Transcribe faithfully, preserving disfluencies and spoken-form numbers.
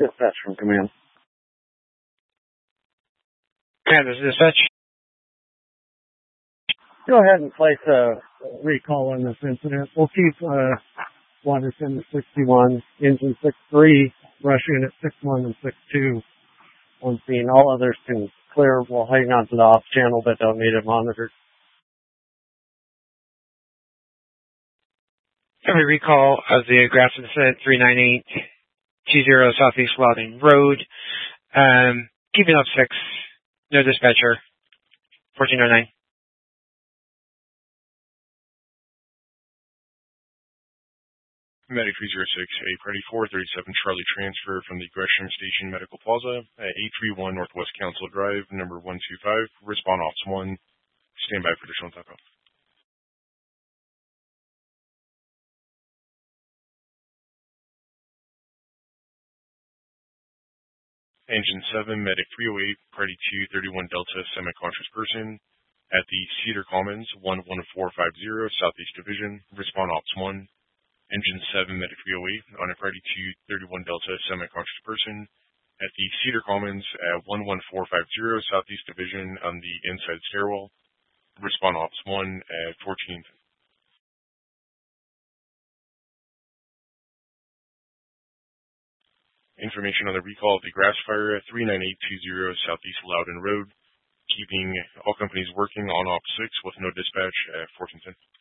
Dispatch from command. Kansas Dispatch. Go ahead and place a recall on this incident. We'll keep uh, Waterson at sixty-one, engine six three, rush unit six one and six two on scene. All others can clear. We'll hang on to the off channel but don't need it monitored. Every recall of the Grafton Senate three nine eight two zero Southeast Loudon Road. Um, keeping up six. No dispatcher. fourteen oh nine. Medic three zero six, a Party four thirty-seven Charlie transfer from the Gresham Station Medical Plaza at eight three one Northwest Council Drive, number one two five. Respond Ops one. Stand by for additional takeoff. Engine seven, Medic three oh eight, Party two thirty-one Delta, semi-conscious person at the Cedar Commons, one one four five zero Southeast Division. Respond Ops one. Engine seven, Medic three oh eight, on a Party two thirty-one Delta, semi-conscious person at the Cedar Commons at one one four five zero Southeast Division on the inside stairwell. Respond Ops one at fourteen. Information on the recall of the grass fire at three nine eight two zero Southeast Loudon Road, keeping all companies working on Op six with no dispatch at fourteen ten.